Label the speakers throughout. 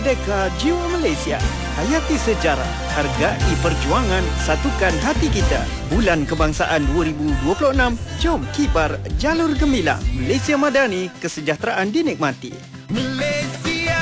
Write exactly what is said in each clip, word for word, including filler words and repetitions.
Speaker 1: Merdeka Jiwa Malaysia. Hayati sejarah, hargai perjuangan, satukan hati kita. Bulan Kebangsaan dua ribu dua puluh enam, jom kibar jalur gemilang. Malaysia Madani, kesejahteraan dinikmati. Malaysia,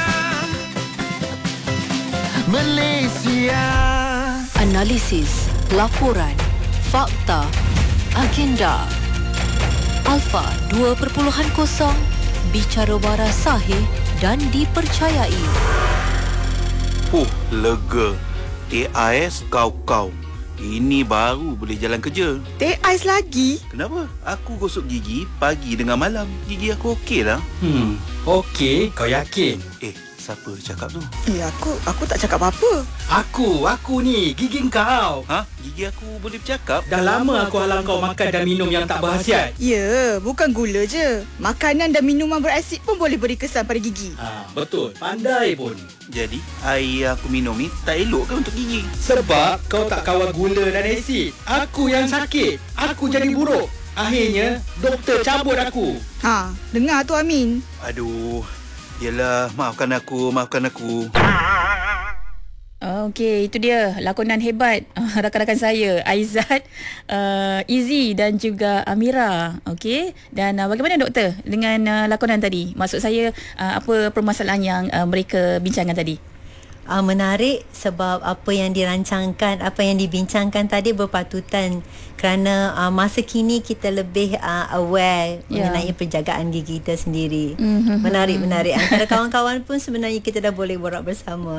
Speaker 1: Malaysia.
Speaker 2: Analisis, laporan, fakta, agenda. Alpha dua perpuluhan kosong, bicara waras sahih dan dipercayai.
Speaker 3: Huh, lega. Teh ais kau-kau. Ini baru boleh jalan kerja.
Speaker 4: Teh ais lagi?
Speaker 3: Kenapa? Aku gosok gigi pagi dengan malam. Gigi aku okey lah.
Speaker 5: Hmm, okey, kau yakin?
Speaker 3: Eh, siapa cakap tu?
Speaker 4: Eh, aku aku tak cakap apa-apa.
Speaker 5: Aku, aku ni, gigi kau.
Speaker 3: Ha? Gigi aku boleh bercakap?
Speaker 5: Dah lama aku halang kau makan dan minum yang tak berhasiat.
Speaker 4: Ya, bukan gula je. Makanan dan minuman berasid pun boleh beri kesan pada gigi.
Speaker 5: Ha, betul. Pandai pun.
Speaker 3: Jadi, air yang aku minum ni tak elok ke untuk gigi?
Speaker 5: Sebab kau tak kawal gula dan asid. Aku yang sakit. Aku jadi buruk. Akhirnya, doktor cabut aku.
Speaker 4: Ha, dengar tu Amin.
Speaker 3: Aduh. Yelah, maafkan aku, maafkan aku.
Speaker 6: Okey, itu dia lakonan hebat uh, rakan-rakan saya, Aizat, uh, Izzy dan juga Amira. Okey, dan uh, bagaimana doktor dengan uh, lakonan tadi? Maksud saya uh, apa permasalahan yang uh, mereka bincangkan tadi?
Speaker 7: Uh, menarik sebab apa yang dirancangkan, apa yang dibincangkan tadi berpatutan kerana uh, masa kini kita lebih uh, aware yeah. mengenai penjagaan gigi kita sendiri. Mm-hmm. Menarik, menarik. Antara kawan-kawan pun sebenarnya kita dah boleh borak bersama.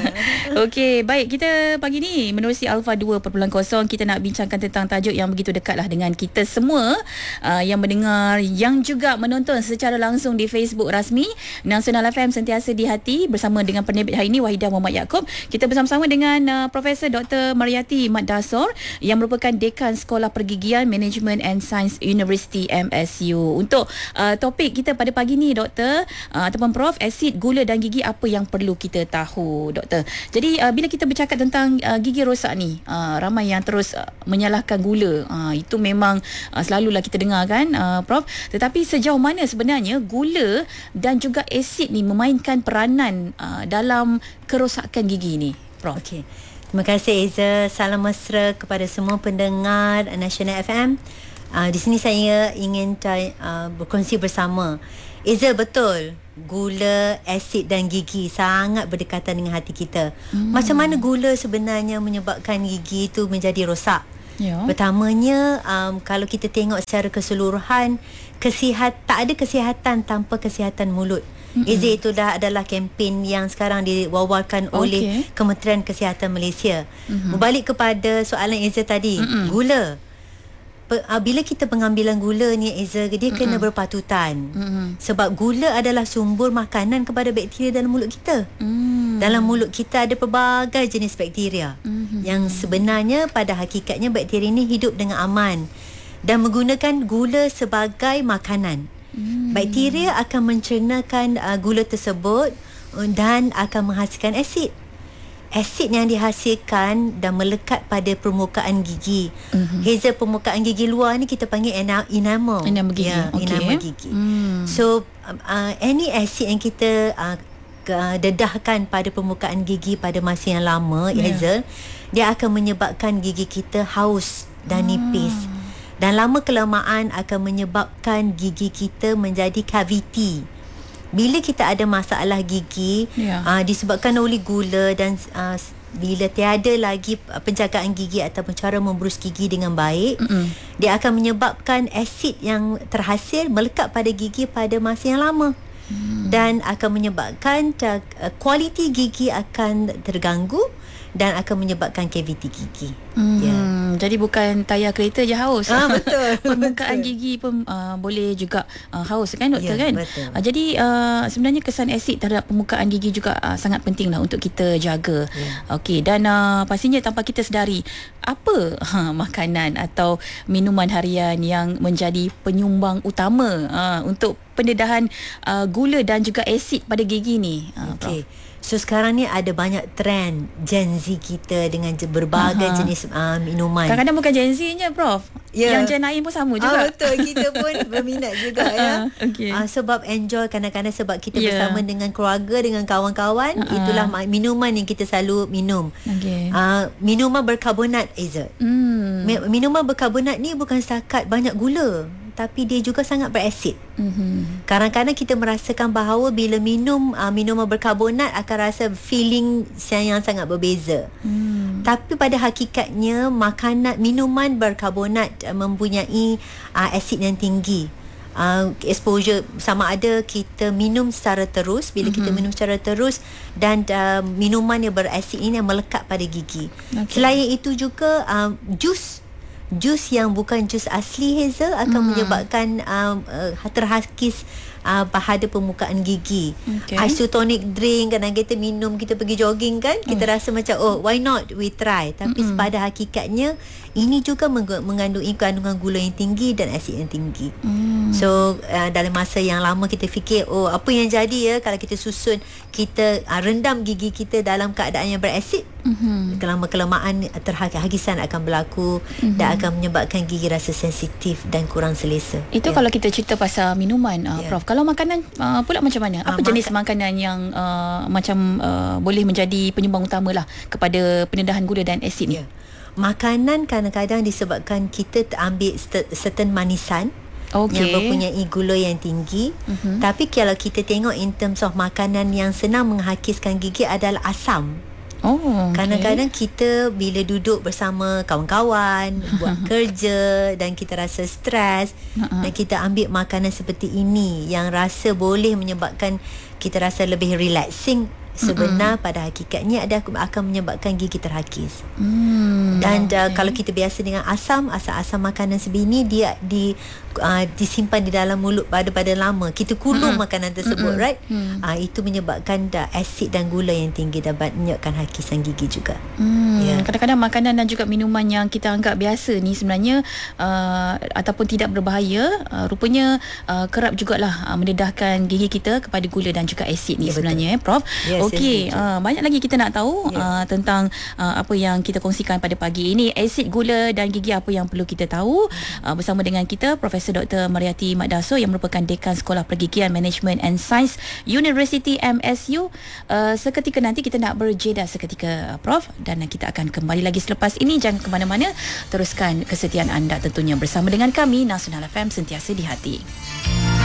Speaker 6: Okey, baik. Kita pagi ni menerusi Alpha dua perpuluhan kosong, kita nak bincangkan tentang tajuk yang begitu dekatlah dengan kita semua uh, yang mendengar, yang juga menonton secara langsung di Facebook rasmi Nasional F M Sentiasa di Hati bersama dengan penerbit hari ini Wahidah Muhammad Yaakob. Kita bersama-sama dengan uh, Profesor Doktor Mariati Mat Dasor yang merupakan Dekan Sekolah Pergigian Management and Science University M S U. Untuk uh, topik kita pada pagi ni Doktor uh, ataupun Prof, asid, gula dan gigi, apa yang perlu kita tahu Doktor? Jadi uh, bila kita bercakap tentang uh, gigi rosak ni, uh, ramai yang terus uh, menyalahkan gula. Uh, itu memang uh, selalulah kita dengar kan uh, Prof. Tetapi sejauh mana sebenarnya gula dan juga asid ni memainkan peranan uh, dalam kerosakan gigi ni, Prof?
Speaker 7: Okey. Terima kasih Eza. Salam mesra kepada semua pendengar Nasional F M. Uh, di sini saya ingin uh, berkongsi bersama. Eza, betul. Gula, asid dan gigi sangat berdekatan dengan hati kita. Hmm. Macam mana gula sebenarnya menyebabkan gigi itu menjadi rosak? Ya. Pertamanya, um, kalau kita tengok secara keseluruhan, kesihat, tak ada kesihatan tanpa kesihatan mulut. Mm-hmm. Eza, itu dah adalah kempen yang sekarang diwawarkan okay. oleh Kementerian Kesihatan Malaysia. Mm-hmm. Berbalik kepada soalan Eza tadi, mm-hmm. gula. Bila kita pengambilan gula ni Eza, dia mm-hmm. kena berpatutan. Mm-hmm. Sebab gula adalah sumber makanan kepada bakteria dalam mulut kita. Mm. Dalam mulut kita ada pelbagai jenis bakteria. Mm-hmm. Yang sebenarnya pada hakikatnya bakteria ni hidup dengan aman dan menggunakan gula sebagai makanan. Hmm. Bakteria akan mencernakan uh, gula tersebut dan akan menghasilkan asid. Asid yang dihasilkan dan melekat pada permukaan gigi. Uh-huh. Hazel, permukaan gigi luar ni kita panggil enamel.
Speaker 6: Enamel gigi.
Speaker 7: Ya,
Speaker 6: okay.
Speaker 7: enamel gigi.
Speaker 6: Hmm.
Speaker 7: So uh, any asid yang kita uh, dedahkan pada permukaan gigi pada masa yang lama, yeah. Hazel, dia akan menyebabkan gigi kita haus dan nipis. Hmm. Dan lama kelamaan akan menyebabkan gigi kita menjadi kaviti. Bila kita ada masalah gigi, yeah. uh, disebabkan oleh gula dan uh, bila tiada lagi penjagaan gigi ataupun cara memberus gigi dengan baik, mm-mm. dia akan menyebabkan asid yang terhasil melekat pada gigi pada masa yang lama. Mm. Dan akan menyebabkan uh, kualiti gigi akan terganggu dan akan menyebabkan kaviti gigi.
Speaker 6: Hmm, yeah. Jadi bukan tayar kereta je haus.
Speaker 7: Ah, betul.
Speaker 6: Permukaan
Speaker 7: betul.
Speaker 6: gigi pun uh, boleh juga uh, haus kan doktor,
Speaker 7: yeah,
Speaker 6: kan?
Speaker 7: Betul.
Speaker 6: Uh, jadi uh, sebenarnya kesan asid terhadap permukaan gigi juga uh, sangat pentinglah untuk kita jaga. Yeah. Okey, dan uh, pastinya tanpa kita sedari, apa uh, makanan atau minuman harian yang menjadi penyumbang utama uh, untuk pendedahan uh, gula dan juga asid pada gigi ni? Uh,
Speaker 7: Okey. So sekarang ni ada banyak trend Gen Z kita dengan je- berbagai
Speaker 6: Aha.
Speaker 7: jenis uh, minuman.
Speaker 6: Kadang-kadang bukan Gen Z je, Prof.
Speaker 7: Ya.
Speaker 6: Yang Gen lain pun sama
Speaker 7: Ah,
Speaker 6: juga.
Speaker 7: betul, kita pun berminat juga ya.
Speaker 6: Okey.
Speaker 7: Ah, sebab enjoy kadang-kadang sebab kita
Speaker 6: Ya.
Speaker 7: bersama dengan keluarga, dengan kawan-kawan,
Speaker 6: Ah, ah.
Speaker 7: itulah ma- minuman yang kita selalu minum.
Speaker 6: Okey.
Speaker 7: Ah, minuman berkarbonat, Aizat.
Speaker 6: Hmm.
Speaker 7: Mi- Minuman berkarbonat ni bukan setakat banyak gula, tapi dia juga sangat berasid.
Speaker 6: Mhm.
Speaker 7: Kadang-kadang kita merasakan bahawa bila minum uh, minuman berkarbonat akan rasa feeling yang sangat berbeza.
Speaker 6: Hmm.
Speaker 7: Tapi pada hakikatnya makanan minuman berkarbonat uh, mempunyai uh, asid yang tinggi. Uh, exposure sama ada kita minum secara terus, bila mm-hmm. kita minum secara terus, dan uh, minuman yang berasid ini yang melekat pada gigi.
Speaker 6: Okay.
Speaker 7: Selain itu juga uh, jus jus yang bukan jus asli, Hazel, akan hmm. menyebabkan um, uh, terhakis uh, pada permukaan gigi.
Speaker 6: Okay.
Speaker 7: Isotonic drink, kadang kita minum, kita pergi jogging kan, kita
Speaker 6: Hmm.
Speaker 7: rasa macam oh why not we try, tapi
Speaker 6: Mm-mm.
Speaker 7: pada hakikatnya ini juga meng- mengandungi kandungan gula yang tinggi dan asid yang tinggi.
Speaker 6: Hmm.
Speaker 7: So uh, dalam masa yang lama kita fikir oh apa yang jadi ya kalau kita susun kita uh, rendam gigi kita dalam keadaan yang berasid,
Speaker 6: Mhm.
Speaker 7: kelama-kelamaan terhakisan akan berlaku
Speaker 6: Mhm.
Speaker 7: dan akan menyebabkan gigi rasa sensitif dan kurang selesa.
Speaker 6: Itu
Speaker 7: Ya.
Speaker 6: kalau kita cerita pasal minuman, uh,
Speaker 7: Ya.
Speaker 6: Prof. Kalau makanan uh, pula macam mana?
Speaker 7: Ah,
Speaker 6: Apa jenis
Speaker 7: maka-
Speaker 6: makanan yang uh, macam uh, boleh menjadi penyumbang utamalah kepada pendedahan gula dan asid ni?
Speaker 7: Ya. Makanan kadang-kadang disebabkan kita ambil certain manisan
Speaker 6: Okey.
Speaker 7: yang mempunyai gula yang tinggi.
Speaker 6: Mhm.
Speaker 7: Tapi kalau kita tengok in terms of makanan yang senang menghakiskan gigi adalah asam.
Speaker 6: Oh, okay.
Speaker 7: Kadang-kadang kita bila duduk bersama kawan-kawan, buat kerja dan kita rasa stres,
Speaker 6: Ha-ha.
Speaker 7: dan kita ambil makanan seperti ini yang rasa boleh menyebabkan kita rasa lebih relaxing, sebenar Mm-mm. pada hakikatnya ada akan menyebabkan gigi terhakis.
Speaker 6: Hmm,
Speaker 7: Dan
Speaker 6: okay.
Speaker 7: uh, kalau kita biasa dengan asam, asam-asam makanan sebegini dia di uh, disimpan di dalam mulut pada pada lama. Kita kulung
Speaker 6: Mm-mm.
Speaker 7: makanan tersebut,
Speaker 6: Mm-mm.
Speaker 7: right?
Speaker 6: Mm.
Speaker 7: Uh, itu menyebabkan uh, asid dan gula yang tinggi dapat menyebabkan hakisan gigi juga.
Speaker 6: Hmm,
Speaker 7: Ya.
Speaker 6: Kadang-kadang makanan dan juga minuman yang kita anggap biasa ni sebenarnya uh, ataupun tidak berbahaya, uh, rupanya uh, kerap jugalah uh, mendedahkan gigi kita kepada gula dan juga asid ni
Speaker 7: Ya,
Speaker 6: sebenarnya, eh, Prof.
Speaker 7: Yes,
Speaker 6: Okey,
Speaker 7: yes,
Speaker 6: uh, banyak lagi kita nak tahu
Speaker 7: Ya.
Speaker 6: uh, tentang uh, apa yang kita kongsikan pada pagi ini. Asid, gula dan gigi, apa yang perlu kita tahu. Uh, bersama dengan kita Profesor Doktor Mariati Mat Daso yang merupakan Dekan Sekolah Pergigian Management and Science University M S U. Uh, seketika nanti kita nak berjeda seketika, Prof, dan kita akan kembali lagi selepas ini. Jangan ke mana-mana, teruskan kesetiaan anda tentunya bersama dengan kami Nasional F M, sentiasa di hati.